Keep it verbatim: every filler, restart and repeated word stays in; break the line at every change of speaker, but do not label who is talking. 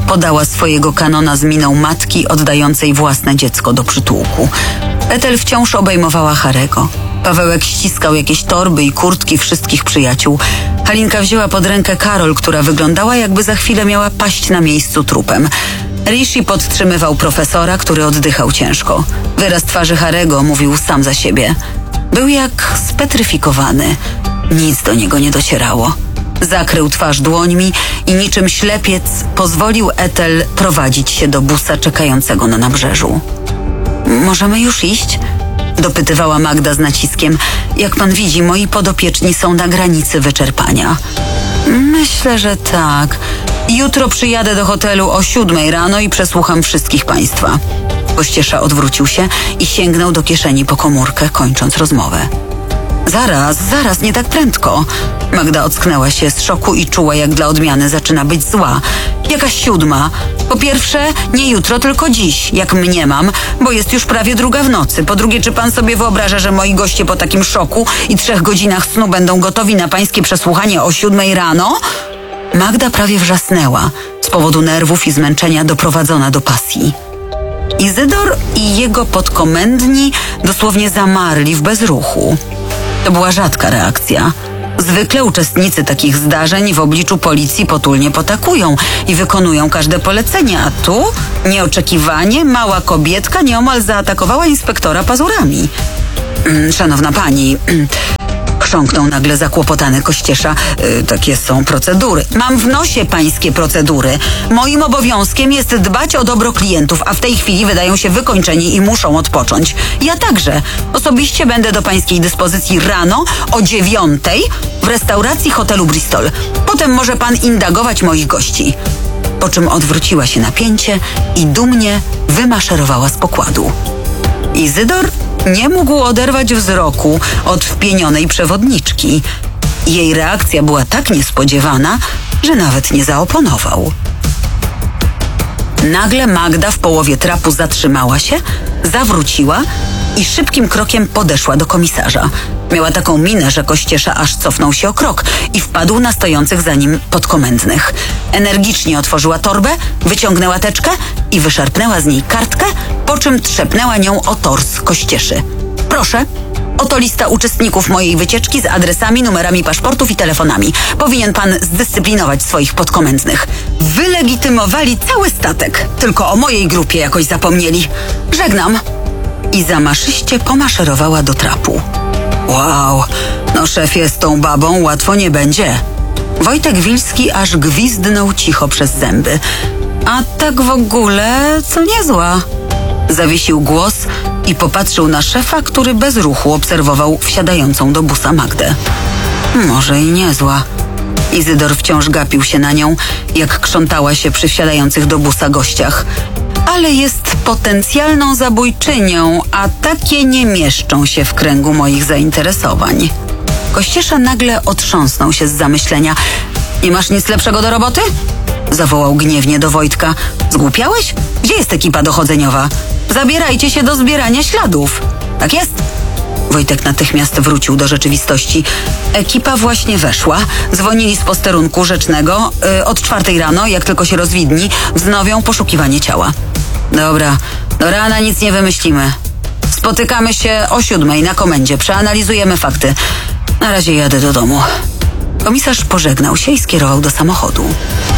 podała swojego kanona z miną matki oddającej własne dziecko do przytułku. Ethel wciąż obejmowała Harego. Pawełek ściskał jakieś torby i kurtki wszystkich przyjaciół. Halinka wzięła pod rękę Karol, która wyglądała, jakby za chwilę miała paść na miejscu trupem. Rishi podtrzymywał profesora, który oddychał ciężko. Wyraz twarzy Harego mówił sam za siebie. Był jak spetryfikowany. Nic do niego nie docierało. Zakrył twarz dłońmi i niczym ślepiec pozwolił Ethel prowadzić się do busa czekającego na nabrzeżu. Możemy już iść? Dopytywała Magda z naciskiem. Jak pan widzi, moi podopieczni są na granicy wyczerpania. Myślę, że tak. Jutro przyjadę do hotelu o siódmej rano i przesłucham wszystkich państwa. Kościesza odwrócił się i sięgnął do kieszeni po komórkę, kończąc rozmowę. Zaraz, zaraz, nie tak prędko. Magda ocknęła się z szoku i czuła, jak dla odmiany zaczyna być zła. Jakaś siódma. Po pierwsze, nie jutro, tylko dziś, jak mniemam, bo jest już prawie druga w nocy. Po drugie, czy pan sobie wyobraża, że moi goście po takim szoku i trzech godzinach snu będą gotowi na pańskie przesłuchanie o siódmej rano? Magda prawie wrzasnęła, z powodu nerwów i zmęczenia doprowadzona do pasji. Izydor i jego podkomendni dosłownie zamarli w bezruchu. To była rzadka reakcja. Zwykle uczestnicy takich zdarzeń w obliczu policji potulnie potakują i wykonują każde polecenie, a tu nieoczekiwanie mała kobietka nieomal zaatakowała inspektora pazurami. Szanowna pani... Chrząknął nagle zakłopotany Kościesza. Yy, takie są procedury. Mam w nosie pańskie procedury. Moim obowiązkiem jest dbać o dobro klientów, a w tej chwili wydają się wykończeni i muszą odpocząć. Ja także. Osobiście będę do pańskiej dyspozycji rano o dziewiątej w restauracji hotelu Bristol. Potem może pan indagować moich gości. Po czym odwróciła się na pięcie i dumnie wymaszerowała z pokładu. Izydor nie mógł oderwać wzroku od wpienionej przewodniczki. Jej reakcja była tak niespodziewana, że nawet nie zaoponował. Nagle Magda w połowie trapu zatrzymała się, zawróciła i szybkim krokiem podeszła do komisarza. Miała taką minę, że Kościesza aż cofnął się o krok i wpadł na stojących za nim podkomendnych. Energicznie otworzyła torbę, wyciągnęła teczkę i wyszarpnęła z niej kartkę, po czym trzepnęła nią o tors Kościeszy. Proszę, oto lista uczestników mojej wycieczki z adresami, numerami paszportów i telefonami. Powinien pan zdyscyplinować swoich podkomendnych. Wylegitymowali cały statek, tylko o mojej grupie jakoś zapomnieli. Żegnam. I zamaszyście pomaszerowała do trapu. Wow, no szefie, z tą babą łatwo nie będzie. Wojtek Wilski aż gwizdnął cicho przez zęby. A tak w ogóle co niezła. Zawiesił głos i popatrzył na szefa, który bez ruchu obserwował wsiadającą do busa Magdę. Może i niezła. Izydor wciąż gapił się na nią, jak krzątała się przy wsiadających do busa gościach. Ale jest potencjalną zabójczynią, a takie nie mieszczą się w kręgu moich zainteresowań. Kościesza nagle otrząsnął się z zamyślenia. Nie masz nic lepszego do roboty? Zawołał gniewnie do Wojtka. Zgłupiałeś? Gdzie jest ekipa dochodzeniowa? Zabierajcie się do zbierania śladów. Tak jest? Wojtek natychmiast wrócił do rzeczywistości. Ekipa właśnie weszła. Dzwonili z posterunku rzecznego. Yy, od czwartej rano, jak tylko się rozwidni, wznowią poszukiwanie ciała. Dobra, do rana nic nie wymyślimy. Spotykamy się o siódmej na komendzie. Przeanalizujemy fakty. Na razie jadę do domu. Komisarz pożegnał się i skierował do samochodu.